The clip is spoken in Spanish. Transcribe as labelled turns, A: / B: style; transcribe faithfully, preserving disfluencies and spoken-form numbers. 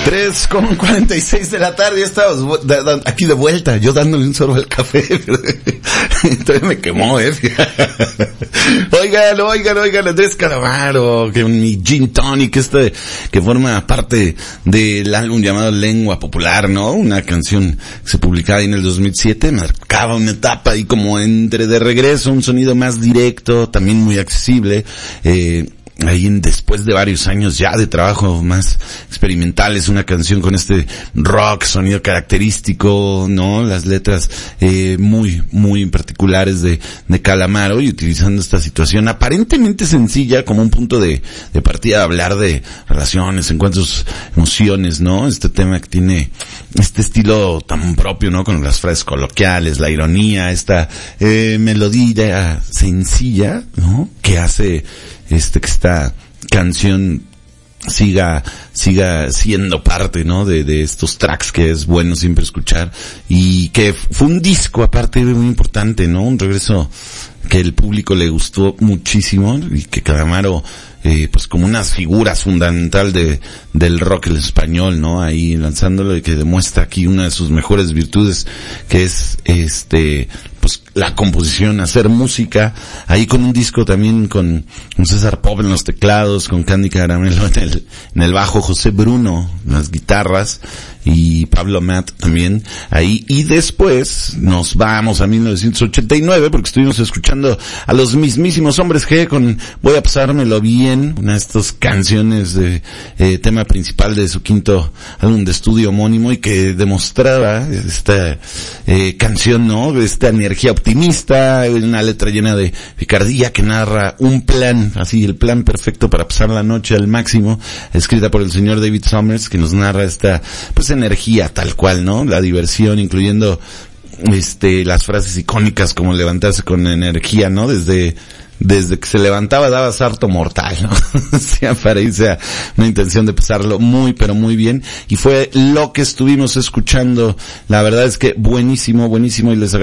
A: tres con cuarenta y seis de la tarde, ya estamos aquí de vuelta, yo dándole un sorbo al café, entonces me quemó, eh. Oigan, oigan, oigan, Andrés Calamaro, que mi Gin Tonic, este, que forma parte del álbum llamado Lengua Popular, ¿no? Una canción que se publicaba ahí en el dos mil siete, marcaba una etapa ahí como entre de regreso, un sonido más directo, también muy accesible, eh, ahí en, después de varios años ya de trabajo más experimentales, una canción con este rock, sonido característico, ¿no? Las letras, eh, muy, muy particulares de, de Calamaro, y utilizando esta situación aparentemente sencilla como un punto de, de partida, de hablar de relaciones, encuentros, emociones, ¿no? Este tema que tiene este estilo tan propio, ¿no? Con las frases coloquiales, la ironía, esta, eh, melodía sencilla, ¿no? Que hace este que esta canción siga siga siendo parte, ¿no? De, de estos tracks que es bueno siempre escuchar, y que fue un disco aparte muy importante, ¿no? Un regreso que el público le gustó muchísimo, y que Calamaro eh, pues como una figura fundamental de del rock en español, ¿no? Ahí lanzándolo, y que demuestra aquí una de sus mejores virtudes, que es este pues la composición, hacer música, ahí con un disco también con, con César Pop en los teclados, con Candy Caramelo en el, en el bajo, José Bruno en las guitarras, y Pablo Matt también ahí. Y después nos vamos a mil novecientos ochenta y nueve, porque estuvimos escuchando a los mismísimos Hombres G con Voy a pasármelo bien, una de estas canciones de eh, tema principal de su quinto álbum de estudio homónimo, y que demostraba esta eh, canción, ¿no? Esta energía optimista, una letra llena de picardía que narra un plan, así el plan perfecto para pasar la noche al máximo, escrita por el señor David Summers, que nos narra esta pues energía tal cual, ¿no? La diversión, incluyendo este las frases icónicas como levantarse con energía, ¿no? Desde desde que se levantaba daba sarto mortal, ¿no? O sea, para irse a una intención de pasarlo muy, pero muy bien. Y fue lo que estuvimos escuchando. La verdad es que buenísimo, buenísimo, y les agradezco